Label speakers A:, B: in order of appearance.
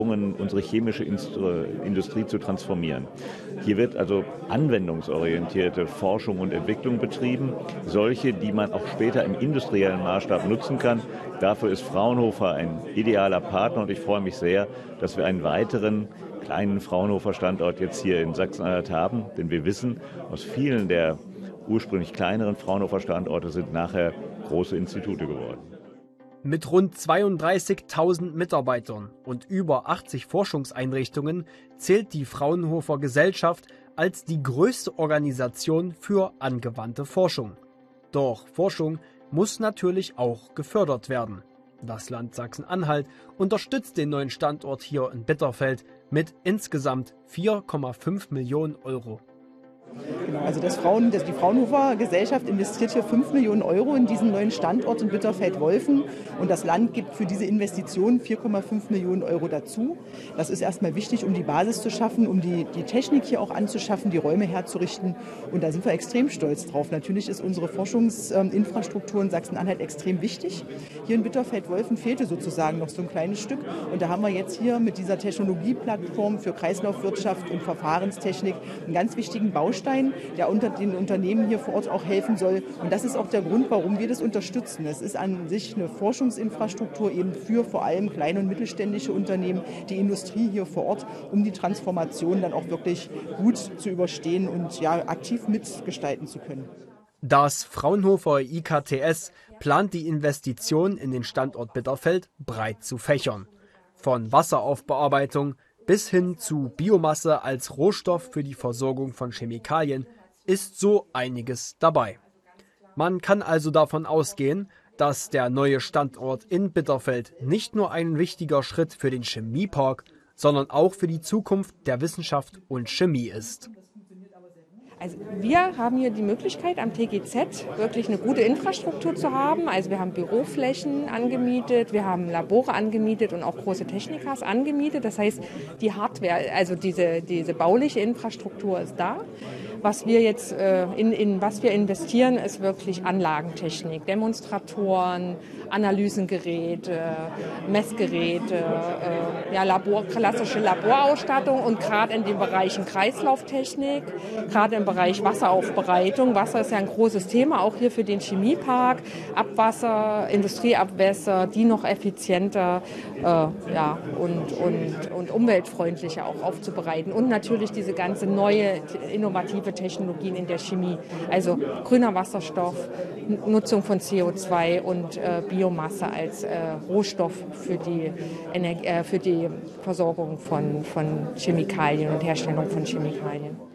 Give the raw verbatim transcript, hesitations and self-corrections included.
A: unsere chemische Industrie zu transformieren. Hier wird also anwendungsorientierte Forschung und Entwicklung betrieben, solche, die man auch später im industriellen Maßstab nutzen kann. Dafür ist Fraunhofer ein idealer Partner und ich freue mich sehr, dass wir einen weiteren kleinen Fraunhofer-Standort jetzt hier in Sachsen-Anhalt haben, denn wir wissen, aus vielen der ursprünglich kleineren Fraunhofer-Standorte sind nachher große Institute geworden.
B: Mit rund zweiunddreißigtausend Mitarbeitern und über achtzig Forschungseinrichtungen zählt die Fraunhofer Gesellschaft als die größte Organisation für angewandte Forschung. Doch Forschung muss natürlich auch gefördert werden. Das Land Sachsen-Anhalt unterstützt den neuen Standort hier in Bitterfeld mit insgesamt vier Komma fünf Millionen Euro.
C: Genau, also das Frauen, das, die Fraunhofer Gesellschaft investiert hier fünf Millionen Euro in diesen neuen Standort in Bitterfeld-Wolfen und das Land gibt für diese Investition vier Komma fünf Millionen Euro dazu. Das ist erstmal wichtig, um die Basis zu schaffen, um die, die Technik hier auch anzuschaffen, die Räume herzurichten und da sind wir extrem stolz drauf. Natürlich ist unsere Forschungsinfrastruktur in Sachsen-Anhalt extrem wichtig. Hier in Bitterfeld-Wolfen fehlte sozusagen noch so ein kleines Stück und da haben wir jetzt hier mit dieser Technologieplattform für Kreislaufwirtschaft und Verfahrenstechnik einen ganz wichtigen Baustein, der unter den Unternehmen hier vor Ort auch helfen soll. Und das ist auch der Grund, warum wir das unterstützen. Es ist an sich eine Forschungsinfrastruktur eben für vor allem kleine und mittelständische Unternehmen, die Industrie hier vor Ort, um die Transformation dann auch wirklich gut zu überstehen und ja, aktiv mitgestalten zu können.
B: Das Fraunhofer I K T S plant die Investition in den Standort Bitterfeld breit zu fächern. Von Wasseraufbearbeitung bis hin zu Biomasse als Rohstoff für die Versorgung von Chemikalien ist so einiges dabei. Man kann also davon ausgehen, dass der neue Standort in Bitterfeld nicht nur ein wichtiger Schritt für den Chemiepark, sondern auch für die Zukunft der Wissenschaft und Chemie ist.
D: Also wir haben hier die Möglichkeit am T G Z wirklich eine gute Infrastruktur zu haben. Also wir haben Büroflächen angemietet, wir haben Labore angemietet und auch große Technikas angemietet. Das heißt, die Hardware, also diese, diese bauliche Infrastruktur ist da. Was wir jetzt äh, in, in was wir investieren, ist wirklich Anlagentechnik, Demonstratoren, Analysengeräte, Messgeräte, äh, ja, Labor, klassische Laborausstattung und gerade in den Bereichen Kreislauftechnik, gerade im Bereich Wasseraufbereitung. Wasser ist ja ein großes Thema, auch hier für den Chemiepark. Abwasser, Industrieabwässer, die noch effizienter äh, ja, und, und, und umweltfreundlicher auch aufzubereiten. Und natürlich diese ganze neue, innovative Technologien in der Chemie. Also grüner Wasserstoff, Nutzung von C O zwei und äh, Biomasse als äh, Rohstoff für die, Energie, äh, für die Versorgung von, von Chemikalien und Herstellung von Chemikalien.